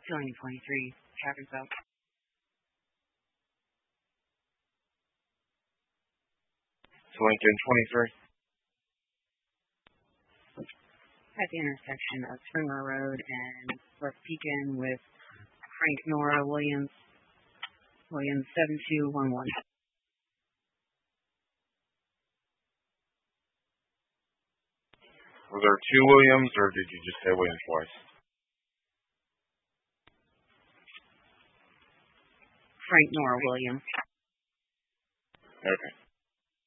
2023 Hackensack. Lincoln 23. At the intersection of Springer Road and West Pekin with Frank Nora Williams 7211. Were there two Williams, or did you just say Williams twice? Frank Nora Williams. Okay.